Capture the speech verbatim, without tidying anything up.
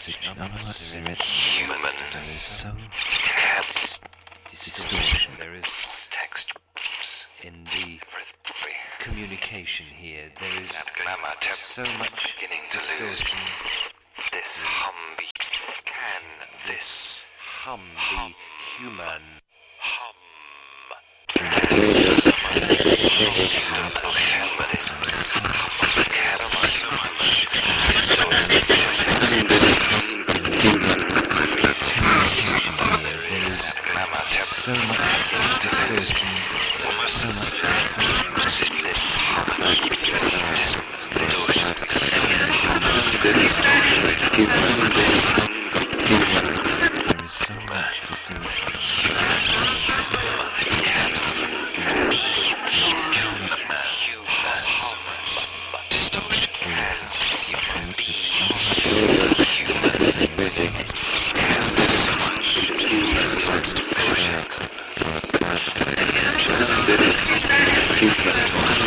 human. There is so much distortion. There is text in the communication here. There is so much distortion. This hum be... Can this hum be human? Hum. So much distortion, so much